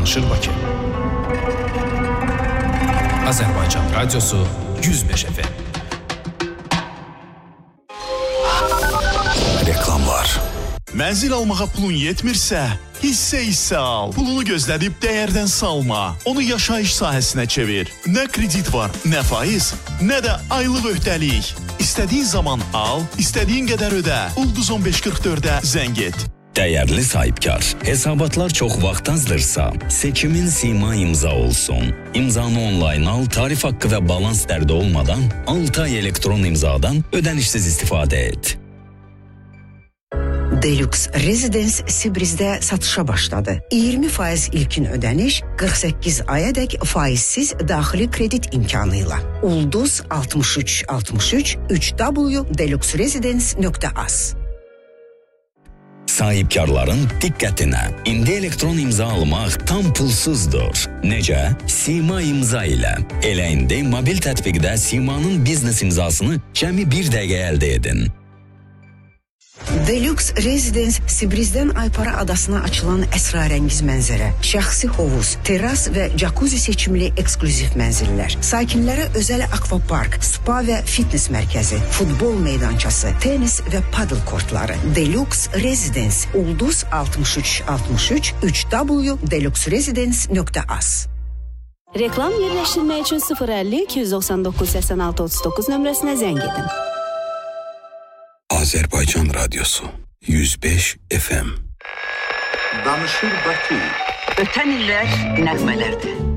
Danışır Bakı. Azərbaycan Radiosu 105 FM. Reklamlar. Mənzil almağa pulun yetmirsə, hissə al. Pulunu gözlədib dəyərdən salma. Onu yaşayış sahəsinə çevir. Nə kredit var, nə faiz, nə də aylıq öhdəlik. İstədiyin zaman al, istədiyin qədər ödə. Ulduz 1544-ə zəng et. Dəyərli sahibkar, hesabatlar çox vaxt azdırsa, seçimin Sima imza olsun. İmzanı onlayn al, tarif haqqı və balans dərdi olmadan 6 ay elektron imzadan ödənişsiz istifadə et. Deluxe Residence Sibrizdə satışa başladı. 20% ilkin ödəniş, 48 ayadək faizsiz daxili kredit imkanıyla. Ulduz 6363 www.deluxeresidence.az. Sahibkarların diqqətinə, indi elektron imza almaq tam pulsuzdur. Necə? Sima imza ilə. Elə indi mobil tətbiqdə Sima'nın biznes imzasını cəmi 1 dəqiqə əldə edin. Deluxe Residence Sibrizdən Aypara adasına açılan əsrarəngiz mənzərə, şəxsi hovuz, terras və jacuzzi seçimli eksklüziv mənzillər, sakinlərə özəl akvapark, spa və fitness mərkəzi, futbol meydançası, tenis və paddle kortları. Deluxe Residence, Ulduz 6363 www.deluxeresidence.az. Reklam yerləşdirmək üçün 050 299 86 39 nömrəsinə zəng edin. Azərbaycan Radiosu 105 FM. Danışır Bakı. Ötən illər nəğmələrdir.